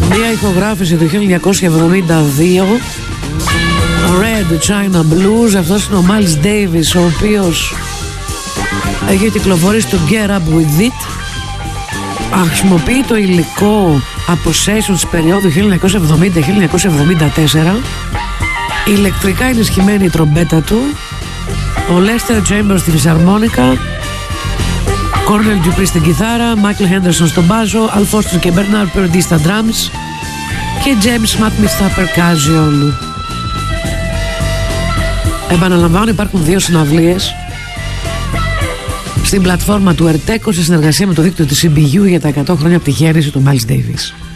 Μία ηχογράφηση του 1972, Red China Blues. Αυτός είναι ο Miles Davis, ο οποίος έχει κυκλοφορήσει το Get Up With It. Χρησιμοποιεί το υλικό από sessions της περίοδου 1970-1974. Ηλεκτρικά ενισχυμένη η τρομπέτα του, ο Lester Chambers στη φυσαρμόνικα, Cornel Dupree στην κιθάρα, Michael Henderson στον μπάζο, Al Foster και Bernard Purdie στα drums και James Matmith στα percussion. Επαναλαμβάνω, υπάρχουν 2 συναυλίες στην πλατφόρμα του Ερτέκο σε συνεργασία με το δίκτυο της CBU για τα 100 χρόνια από τη γέννηση του Miles Davis.